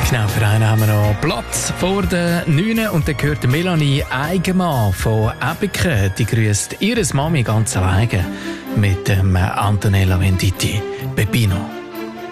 Genau, für einen haben wir noch Platz vor den 9 und dann gehört Melanie Eigenmann von Ebiken. Die grüßt ihre Mami ganz alleine mit dem Antonella Venditti. Peppino.